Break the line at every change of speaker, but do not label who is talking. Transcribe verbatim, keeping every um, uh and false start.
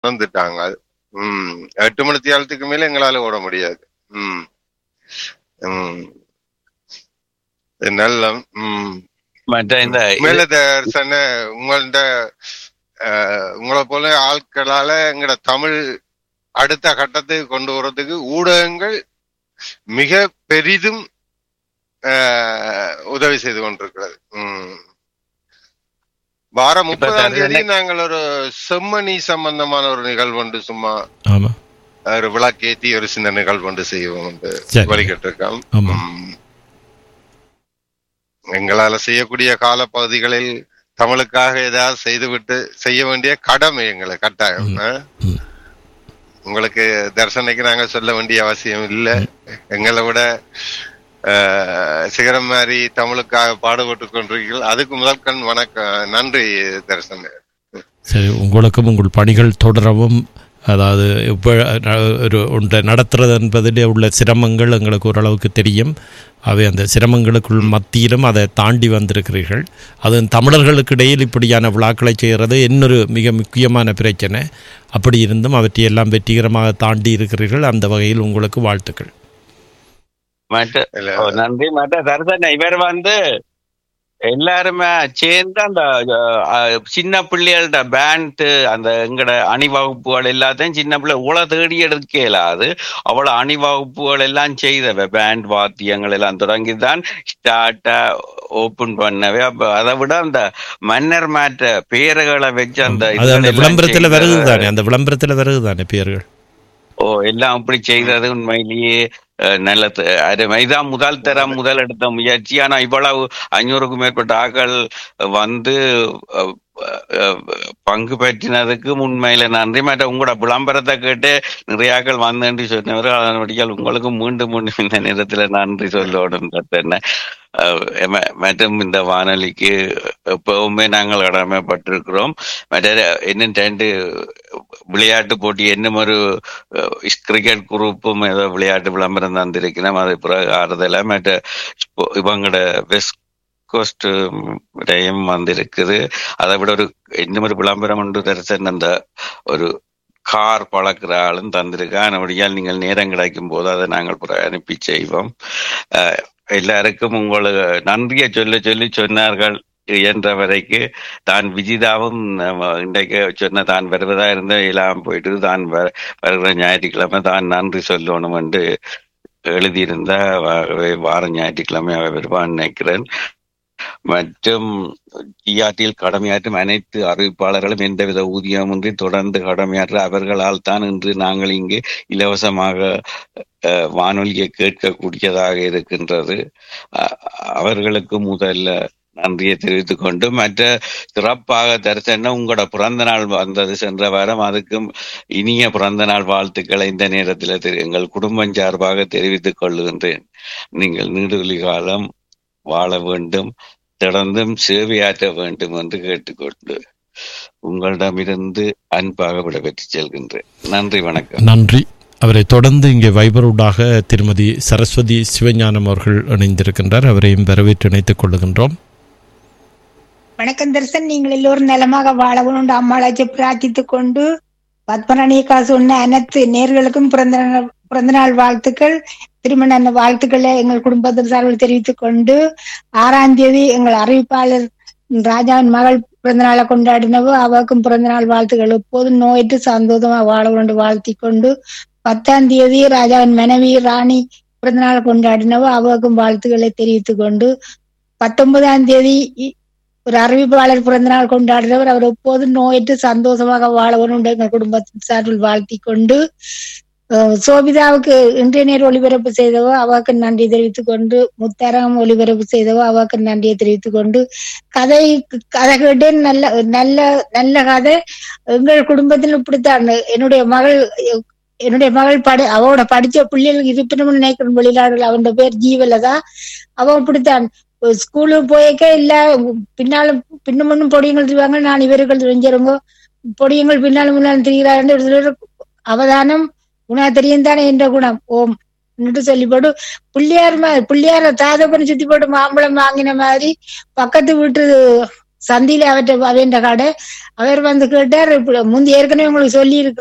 வந்துட்டாங்க. உம் எட்டு மணி தியாலத்துக்கு மேல எங்களால ஓட முடியாது. உம் உம் நல்ல உம் மேல தர்சன உங்கள்ட உங்களை போல ஆட்களால எங்கட தமிழ் அடுத்த கட்டத்துக்கு கொண்டு வர்றதுக்கு ஊடகங்கள் மிக பெரிதும் உதவி செய்து கொண்டிருக்கிறது. உம் வாரம் முப்பதாம் தேதி நாங்கள் ஒரு செம்மணி சம்பந்தமான ஒரு நிகழ்வு ஒன்று சும்மா ஒரு விளக்கேற்றி ஒரு சின்ன நிகழ்வு ஒன்று செய்வோம் என்று வழிகட்டிருக்கோம். எங்களால செய்யக்கூடிய காலப்பகுதிகளில் தமிழுக்காக ஏதாவது செய்துவிட்டு செய்ய வேண்டிய கடமை எங்களை கட்டாயம். உங்களுக்கு தர்சனைக்கு நாங்க சொல்ல வேண்டிய அவசியம் இல்லை. எங்களை விட சிகரம் மாதிரி தமிழுக்காக பாடுபட்டு கொண்டிருக்கீர்கள். அதுக்கு முதல் கண் வணக்கம், நன்றி தர்சன்.
சரி, உங்களுக்கும் உங்கள் பணிகள் தொடரவும். அதாவது இப்போ ஒரு ஒன்றை நடத்துறது என்பதிலே உள்ள சிரமங்கள் எங்களுக்கு ஓரளவுக்கு தெரியும். அவை அந்த சிரமங்களுக்குள் மத்தியிலும் அதை தாண்டி வந்திருக்கிறீர்கள். அது தமிழர்களுக்கு இடையில் இப்படியான விழாக்களை செய்கிறது இன்னொரு மிக முக்கியமான பிரச்சனை. அப்படி இருந்தும் அவற்றையெல்லாம் வெற்றிகரமாக தாண்டி இருக்கிறீர்கள். அந்த வகையில் உங்களுக்கு வாழ்த்துக்கள்.
நன்றி. மற்ற தர்சன இவர் வந்து எல்லாருமே சேர்ந்து அந்த சின்ன பிள்ளைகளோட பேண்ட் அந்த எங்கட அணிவகுப்புகள் எல்லாத்தையும் சின்ன பிள்ளை உல தேடி எடுக்கலாது அவ்வளவு அணிவகுப்புகள் எல்லாம் செய்தவ பேண்ட் வாத்தியங்கள் எல்லாம் தொடங்கிதான் ஸ்டார்டா ஓபன் பண்ணவே. அப்ப அதை விட அந்த மன்னர் மாற்ற பேர்களை வச்சு அந்த
விளம்பரத்துல வருதுதானே அந்த விளம்பரத்துல வருதுதானே பேர்கள்
ஓ எல்லாம் அப்படி செய்தது உண்மையிலேயே நல்ல இதான் முதல் தரம் முதல் எடுத்த முயற்சி. ஆனா இவ்வளவு ஐநூறுக்கும் மேற்பட்ட ஆக்கள் வந்து பங்கு பெற்றினதுக்கு உண்மையில நன்றி. மற்ற உங்களோட விளம்பரத்தை கேட்டு நிறைய ஆக்கள் வந்தேன்னு சொன்னவர்கள் அதன்படியால் உங்களுக்கு மீண்டும் மீண்டும் இந்த நேரத்துல நன்றி சொல்லணும். என்ன மற்றும் இந்த வானொலிக்கு எப்பவுமே நாங்கள் கடமைப்பட்டிருக்கிறோம். மற்ற இன்னும் ரெண்டு விளையாட்டு போட்டி இன்னும் ஒரு கிரிக்கெட் குரூப்பும் ஏதோ விளையாட்டு விளம்பரம் தந்திருக்கிறோம். அது பிறகு ஆறுதல மற்ற இவங்களோட வெஸ்ட் கோஸ்ட் டைம் வந்திருக்குது. அதை விட ஒரு இன்னும் ஒரு விளம்பரம் ஒன்று தரிசன் அந்த ஒரு கார் பழக்கிற ஆளும் தந்திருக்கேன். அப்படியால் நீங்கள் நேரம் கிடைக்கும் போது அதை நாங்கள் அனுப்பி செய்வோம். எல்லாருக்கும் உங்களுக்கு நன்றியை சொல்ல சொல்லி சொன்னார்கள் என்ற வரைக்கு தான் விஜிதாவும் இன்றைக்கு சொன்ன தான் வருவதா இருந்த எல்லாம் போயிட்டு தான் வருகிற ஞாயிற்றுக்கிழமை தான் நன்றி சொல்லணும் என்று எழுதியிருந்தா வார ஞாயிற்றுக்கிழமை அவை வருவான்னு நினைக்கிறேன். மற்றும் டிஆர்டியில் கடமையாற்றும் அனைத்து அறிவிப்பாளர்களும் எந்தவித ஊதியமின்றி தொடர்ந்து கடமையாற்ற அவர்களால் தான் இன்று நாங்கள் இங்கு இலவசமாக வானொலியை கேட்கக்கூடியதாக இருக்கின்றது. அவர்களுக்கு முதல்ல நன்றியை தெரிவித்துக் கொண்டு மற்ற சிறப்பாக தரிசனம் உங்களோட பிறந்த நாள் வந்தது சென்ற வாரம். அதுக்கும் இனிய பிறந்த நாள் வாழ்த்துக்களை இந்த நேரத்தில் எங்கள் குடும்பம் சார்பாக தெரிவித்துக் கொள்ளுகின்றேன். நீங்கள் நீடுகளி காலம் வாழ வேண்டும், தொடர்ந்தும் சேவையாற்ற வேண்டும் என்று கேட்டுக்கொண்டு உங்களிடமிருந்து அன்பாக விடைபெற்று செல்கின்றேன். நன்றி, வணக்கம்.
நன்றி. அவரை தொடர்ந்து இங்கே வைபரூடாக திருமதி சரஸ்வதி சிவஞானம் அவர்கள் இணைந்திருக்கின்றார். அவரையும் வரவேற்று இணைத்துக் கொள்ளுகின்றோம்.
வணக்கம் தர்சன். நீங்கள் எல்லோரும் நலமாக வாழவும் அம்மாளாச்சி பிரார்த்தித்துக் கொண்டு பத்மநாணியக்கா சொன்ன அனைத்து நேர்களுக்கும் பிறந்த பிறந்த நாள் வாழ்த்துக்கள், திருமண வாழ்த்துக்களை எங்கள் குடும்பத்தின் சார்பில் தெரிவித்துக் கொண்டு ஆறாம் தேதி எங்கள் அறிவிப்பாளர் ராஜாவின் மகள் பிறந்த நாளை கொண்டாடினவோ அவருக்கும் பிறந்த நாள் வாழ்த்துக்கள். எப்போதும் நோயிட்டு சந்தோஷமா வாழ கொண்டு வாழ்த்தி கொண்டு பத்தாம் தேதி ராஜாவின் மனைவி ராணி பிறந்த நாளை கொண்டாடினவோ அவருக்கும் வாழ்த்துக்களை தெரிவித்துக் கொண்டு பத்தொன்பதாம் தேதி ஒரு அறிவிப்பாளர் பிறந்த நாள் கொண்டாடுறவர் அவர் எப்போதும் நோயிட்டு சந்தோஷமாக வாழ கொண்டு எங்கள் குடும்பத்தின் சார்பில் வாழ்த்தி கொண்டு சோபிதாவுக்கு இன்றைய நேரம் ஒளிபரப்பு செய்தவோ அவருக்கு நன்றி தெரிவித்துக் கொண்டு முத்தரகம் ஒளிபரப்பு செய்தவோ அவருக்கு நன்றியை தெரிவித்துக் கொண்டு கதை கதை கேட்டு நல்ல நல்ல நல்ல கதை எங்கள் குடும்பத்தில் இப்படித்தான். என்னுடைய மகள் என்னுடைய மகள் படி அவளோட படிச்ச பிள்ளைகளுக்கு இருப்பினும் நினைக்கிற வெளிநாடுகள் அவனோட பேர் ஜீவலதா. அவ இப்படித்தான் ஸ்கூலுக்கு போயிருக்க இல்ல பின்னாலும் பின்னும் முன்னும் பொடியங்கள் தெரிவாங்க, நான் இவர்கள் தெரிஞ்சிருங்க பொடியங்கள் பின்னாலும் முன்னாலும் தெரிகிறார் அவதானம் உனா தெரியும் தானே என்ற குணம் ஓம் என்று சொல்லி போட்டு பிள்ளையார் பிள்ளையார தாதப்பன்னு சுத்தி போட்டு மாம்பழம் வாங்கின மாதிரி பக்கத்து வீட்டு சந்தியில அவற்றை அவன் கடை அவர் வந்து கேட்டார், முந்தி ஏற்கனவே உங்களுக்கு சொல்லி இருக்கு